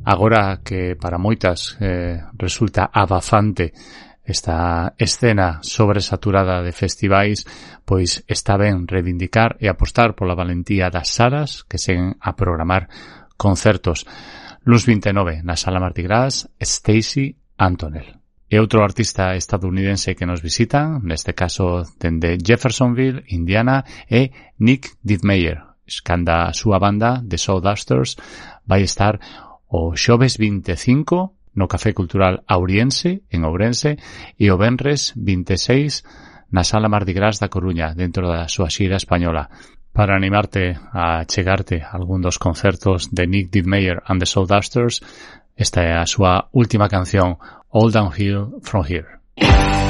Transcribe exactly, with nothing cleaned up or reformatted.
Agora que para moitas eh, resulta abafante esta escena sobresaturada de festivais, pois está ben reivindicar e apostar pola valentía das salas que seguen a programar concertos. Luns vinte e nove, na Sala Mardi Gras, Stacey Antonell. E outro artista estadounidense que nos visita, neste caso dende Jeffersonville, Indiana, é Nick Dittmeyer. Escanda a súa banda, The Souldusters, vai estar o xoves vinte e cinco no Café Cultural Auriense, en Ourense, e o venres vinte e seis na Sala Mardi Gras da Coruña, dentro da súa xira española. Para animarte a chegarte a algún dos concertos de Nick Dittmeyer and the Souldusters, esta é a súa última canción, All Downhill From Here.